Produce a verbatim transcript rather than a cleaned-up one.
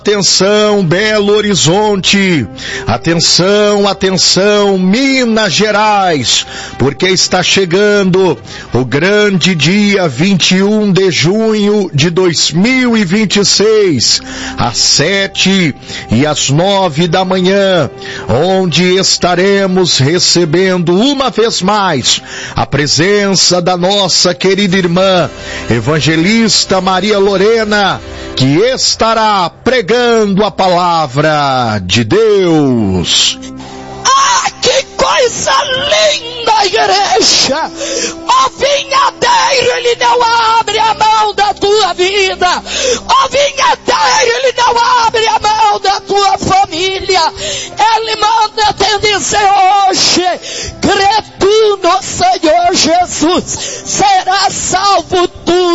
Atenção, Belo Horizonte, atenção, atenção, Minas Gerais, porque está chegando o grande dia vinte e um de junho de dois mil e vinte e seis, às sete e às nove da manhã, onde estaremos recebendo uma vez mais a presença da nossa querida irmã, evangelista Maria Lorena, que estará pregando a palavra de Deus. Ah, que coisa linda, igreja! O vinhadeiro, ele não abre a mão da tua vida. O vinhadeiro, ele não abre a mão da tua família. Ele manda te dizer hoje, crê tu no Senhor Jesus, será salvo tu.